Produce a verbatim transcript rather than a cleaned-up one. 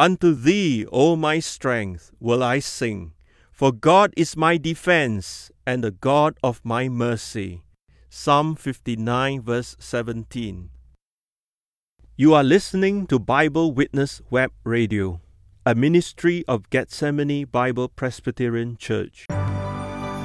Unto thee, O my strength, will I sing, for God is my defense and the God of my mercy. Psalm fifty-nine, verse seventeen. You are listening to Bible Witness Web Radio, a ministry of Gethsemane Bible Presbyterian Church.